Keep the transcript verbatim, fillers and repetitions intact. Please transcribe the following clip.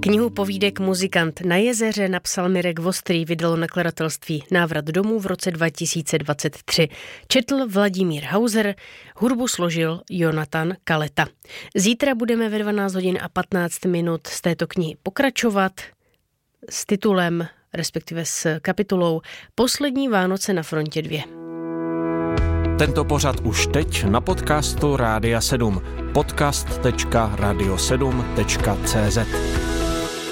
Knihu povídek Muzikant na jezeře napsal Mirek Vostrý, vydalo nakladatelství Návrat domů v roce dva tisíce dvacet tři. Četl Vladimír Hauser, hudbu složil Jonatan Kaleta. Zítra budeme ve dvanáct hodin a patnáct minut z této knihy pokračovat s titulem, respektive s kapitolou Poslední Vánoce na frontě dva. Tento pořad už teď na podcastu Rádia sedm. podcast tečka radio sedm tečka cé zet